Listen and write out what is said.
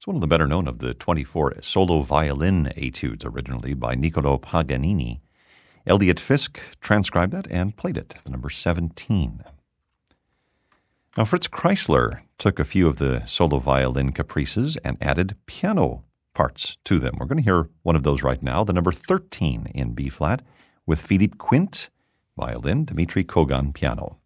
It's one of the better known of the 24 solo violin etudes, originally by Niccolò Paganini. Elliot Fisk transcribed that and played it, the number 17. Now, Fritz Kreisler took a few of the solo violin caprices and added piano parts to them. We're going to hear one of those right now, the number 13 in B-flat, with Philippe Quint, violin, Dmitri Kogan, piano.